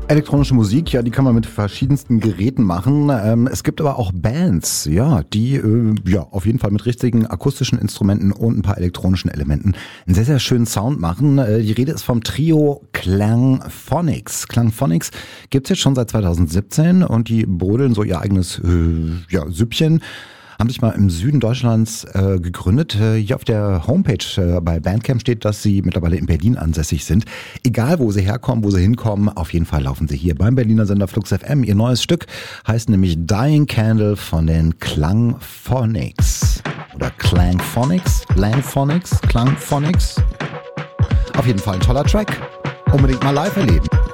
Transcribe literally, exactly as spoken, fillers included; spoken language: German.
Elektronische Musik, ja, die kann man mit verschiedensten Geräten machen. Ähm, es gibt aber auch Bands, ja, die äh, ja auf jeden Fall mit richtigen akustischen Instrumenten und ein paar elektronischen Elementen einen sehr, sehr schönen Sound machen. Äh, die Rede ist vom Trio Klangphonics. Klangphonics gibt's jetzt schon seit zweitausendsiebzehn und die brodeln so ihr eigenes äh, ja, Süppchen. Haben sich mal im Süden Deutschlands äh, gegründet. Äh, hier auf der Homepage äh, bei Bandcamp steht, dass sie mittlerweile in Berlin ansässig sind. Egal, wo sie herkommen, wo sie hinkommen, auf jeden Fall laufen sie hier beim Berliner Sender Flux F M. Ihr neues Stück heißt nämlich Dying Candle von den Klangphonics. Oder Klangphonics? Klangphonics? Klangphonics? Auf jeden Fall ein toller Track. Unbedingt mal live erleben.